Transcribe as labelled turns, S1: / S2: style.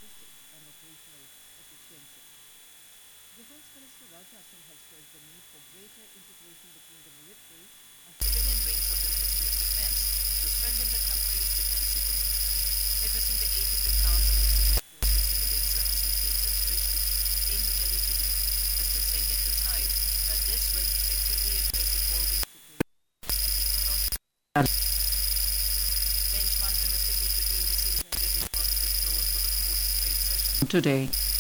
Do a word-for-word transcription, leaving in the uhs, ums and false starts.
S1: logistics and operational efficiency. Defense Minister Rajnath Singh has stressed the need for greater integration between the military and civilian wings of the Ministry of Defense to strengthen the country's defense ecosystem. Addressing the eighty-fifth Council of Civil Forces Civil Exams and State Celebration, Kendra Delhi today, Mister Singh emphasized that this will effectively address evolving security and economic benchmark domestic equity indices ended in positive growth for the fourth straight session today.